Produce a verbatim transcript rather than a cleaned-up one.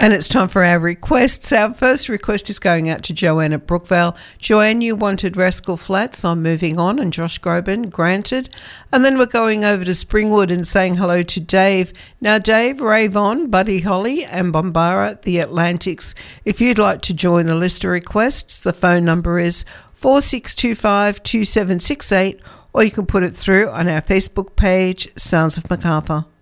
And it's time for our requests. Our first request is going out to Joanne at Brookvale. Joanne, you wanted Rascal Flatts on Moving On and Josh Groban, granted. And then we're going over to Springwood and saying hello to Dave. Now, Dave, Rave On, Buddy Holly and Bombara, the Atlantics. If you'd like to join the list of requests, the phone number is four six two five, two seven six eight, or you can put it through on our Facebook page, Sounds of MacArthur.